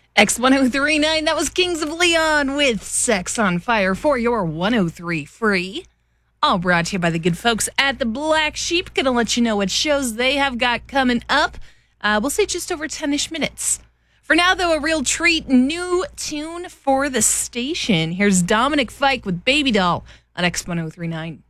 X1039, that was Kings of Leon with Sex on Fire for your 103 free. All brought to you by the good folks at the Black Sheep. Gonna let you know what shows they have got coming up. We'll say just over 10-ish minutes. For now, though, a real treat. New tune for the station. Here's Dominic Fike with Baby Doll on X1039.